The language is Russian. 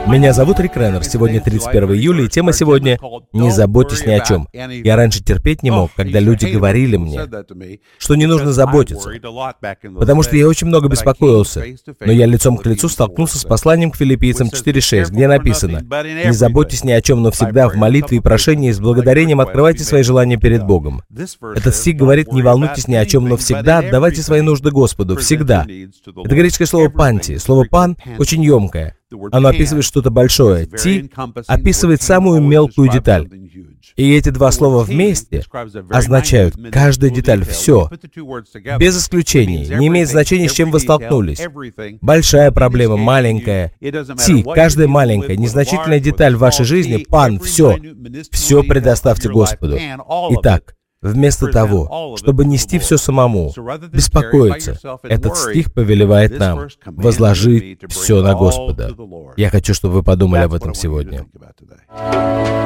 Меня зовут Рик Реннер. Сегодня 31 июля, и тема сегодня «Не заботьтесь ни о чем». Я раньше терпеть не мог, когда люди говорили мне, что не нужно заботиться, потому что я очень много беспокоился. Но я лицом к лицу столкнулся с посланием к Филиппийцам 4:6, где написано: «Не заботьтесь ни о чем, но всегда в молитве и прошении с благодарением открывайте свои желания перед Богом». Этот стих говорит: не волнуйтесь ни о чем, но всегда отдавайте свои нужды Господу. Всегда. Это греческое слово «панти». Слово «пан» очень емкое. Оно описывает что-то большое. «Ти» описывает самую мелкую деталь. И эти два слова вместе означают каждая деталь, все, без исключений, не имеет значения, с чем вы столкнулись. Большая проблема, маленькая. «Ти», каждая маленькая, незначительная деталь в вашей жизни, «пан», все предоставьте Господу. Итак, вместо того, чтобы нести все самому, беспокоиться, этот стих повелевает нам возложить все на Господа. Я хочу, чтобы вы подумали об этом сегодня.